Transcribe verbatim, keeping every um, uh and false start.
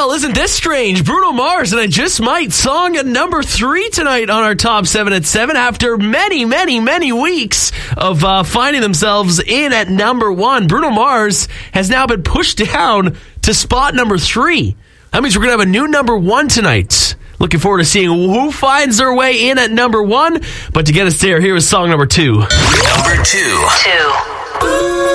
Well, isn't this strange? Bruno Mars and I Just Might, song at number three tonight on our top seven at seven after many, many, many weeks of uh, finding themselves in at number one. Bruno Mars has now been pushed down to spot number three. That means we're going to have a new number one tonight. Looking forward to seeing who finds their way in at number one. But to get us there, here is song number two. Number two. Two.